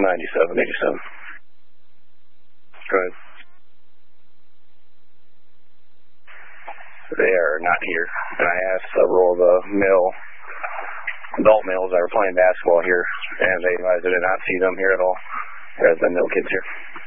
97, 87. Go ahead. They are not here. And I asked several of the adult males that were playing basketball here, and they realized I did not see them here at all. There's been no kids here.